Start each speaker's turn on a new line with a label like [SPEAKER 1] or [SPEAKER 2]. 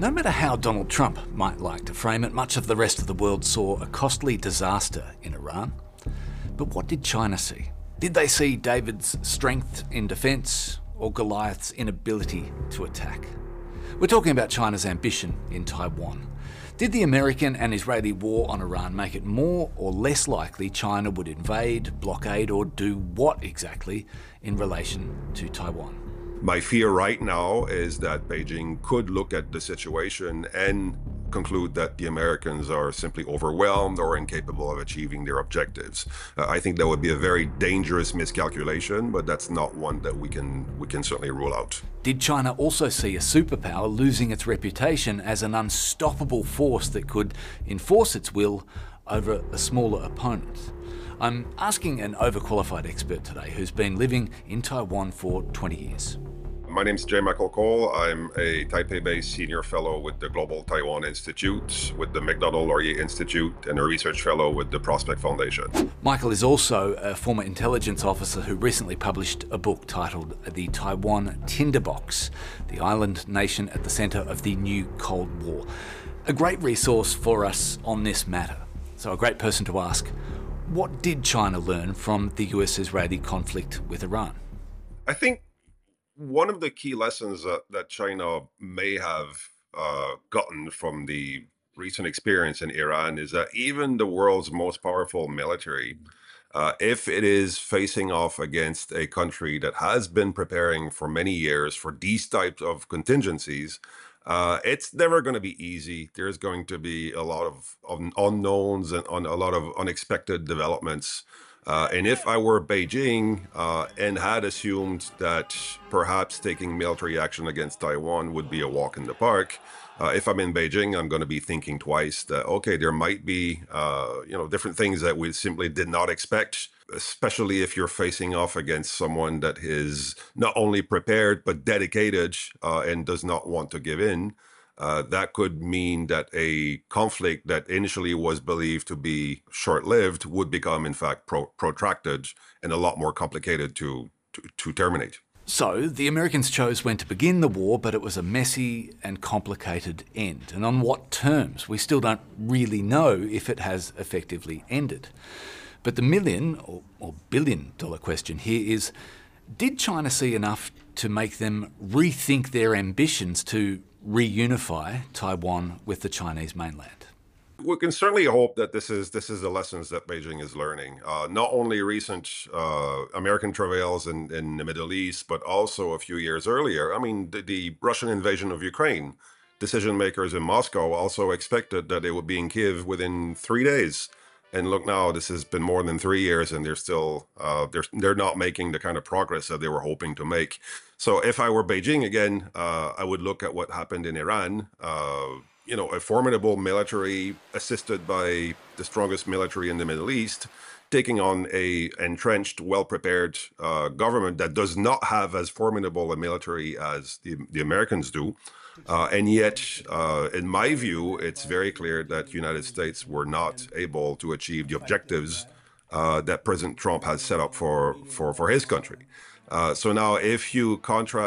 [SPEAKER 1] No matter how Donald Trump might like to frame it, much of the rest of the world saw a costly disaster in Iran. But what did China see? Did they see David's strength in defence or Goliath's inability to attack? We're talking about China's ambition in Taiwan. Did the American and Israeli war on Iran make it more or less likely China would invade, blockade, or do what exactly in relation to Taiwan?
[SPEAKER 2] My fear right now is that Beijing could look at the situation and conclude that the Americans are simply overwhelmed or incapable of achieving their objectives. I think that would be a very dangerous miscalculation, but that's not one that we can certainly rule out.
[SPEAKER 1] Did China also see a superpower losing its reputation as an unstoppable force that could enforce its will over a smaller opponent? I'm asking an overqualified expert today who's been living in Taiwan for 20 years.
[SPEAKER 2] My name is J. Michael Cole. I'm a Taipei-based senior fellow with the Global Taiwan Institute, with the Macdonald-Laurier Institute, and a research fellow with the Prospect Foundation.
[SPEAKER 1] Michael is also a former intelligence officer who recently published a book titled The Taiwan Tinderbox, the island nation at the centre of the new Cold War. A great resource for us on this matter. So a great person to ask, what did China learn from the US-Israeli conflict with Iran?
[SPEAKER 2] I think one of the key lessons that China may have gotten from the recent experience in Iran is that even the world's most powerful military, if it is facing off against a country that has been preparing for many years for these types of contingencies, it's never going to be easy. There's going to be a lot of unknowns and a lot of unexpected developments. And if I were Beijing and had assumed that perhaps taking military action against Taiwan would be a walk in the park, if I'm in Beijing, I'm going to be thinking twice that, okay, there might be, different things that we simply did not expect, especially if you're facing off against someone that is not only prepared, but dedicated and does not want to give in. That could mean that a conflict that initially was believed to be short-lived would become, in fact, protracted and a lot more complicated to terminate.
[SPEAKER 1] So the Americans chose when to begin the war, but it was a messy and complicated end. And on what terms? We still don't really know if it has effectively ended. But the million or billion-dollar question here is, did China see enough to make them rethink their ambitions to reunify Taiwan with the Chinese mainland?
[SPEAKER 2] We can certainly hope that this is the lessons that Beijing is learning. Not only recent American travails in the Middle East, but also a few years earlier. I mean, the Russian invasion of Ukraine, decision makers in Moscow also expected that they would be in Kyiv within 3 days. And look now, this has been more than 3 years, and they're still they're not making the kind of progress that they were hoping to make. So if I were Beijing again, I would look at what happened in Iran. A formidable military assisted by the strongest military in the Middle East, taking on a entrenched, well-prepared government that does not have as formidable a military as the Americans do. And yet, in my view, it's very clear that the United States were not able to achieve the objectives that President Trump has set up for his country. So now, if you contrast